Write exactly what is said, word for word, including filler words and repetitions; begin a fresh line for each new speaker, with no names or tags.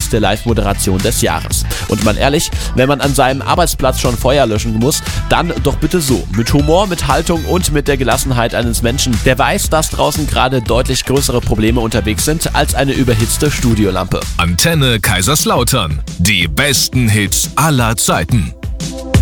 beste Live-Moderation des Jahres. Und mal ehrlich, wenn man an seinem Arbeitsplatz schon Feuer löschen muss, dann doch bitte so. Mit Humor, mit Haltung und mit der Gelassenheit eines Menschen, der weiß, dass draußen gerade deutlich größere Probleme unterwegs sind als eine überhitzte Studiolampe.
Antenne Kaiserslautern. Die besten Hits aller Zeiten.